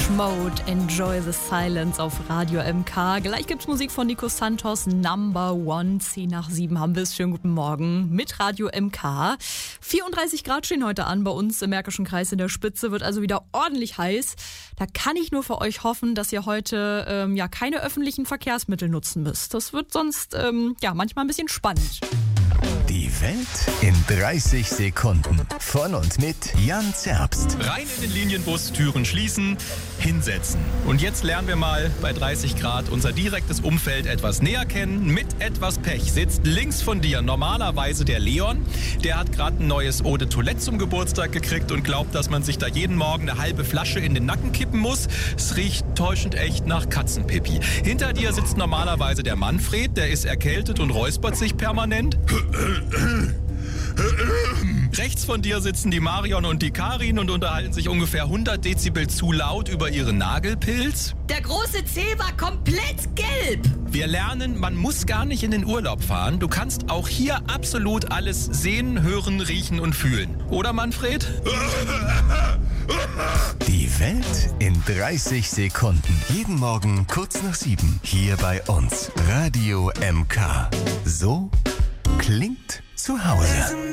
Mode, Enjoy the Silence auf Radio MK. Gleich gibt's Musik von Nico Santos, Number One. 10 nach 7 haben wir es. Schönen guten Morgen mit Radio MK. 34 Grad stehen heute an bei uns im Märkischen Kreis in der Spitze. Wird also wieder ordentlich heiß. Da kann ich nur für euch hoffen, dass ihr heute keine öffentlichen Verkehrsmittel nutzen müsst. Das wird sonst manchmal ein bisschen spannend. Die Welt in 30 Sekunden. Von und mit Jan Zerbst. Rein in den Linienbus, Türen schließen, hinsetzen. Und jetzt lernen wir mal bei 30 Grad unser direktes Umfeld etwas näher kennen. Mit etwas Pech sitzt links von dir normalerweise der Leon. Der hat gerade ein neues Eau de Toilette zum Geburtstag gekriegt und glaubt, dass man sich da jeden Morgen eine halbe Flasche in den Nacken kippen muss. Es riecht täuschend echt nach Katzenpipi. Hinter dir sitzt normalerweise der Manfred. Der ist erkältet und räuspert sich permanent. Rechts von dir sitzen die Marion und die Karin und unterhalten sich ungefähr 100 Dezibel zu laut über ihren Nagelpilz. Der große C war komplett gelb. Wir lernen, man muss gar nicht in den Urlaub fahren. Du kannst auch hier absolut alles sehen, hören, riechen und fühlen. Oder, Manfred? Die Welt in 30 Sekunden. Jeden Morgen kurz nach 7. Hier bei uns. Radio MK. So klingt zu Hause.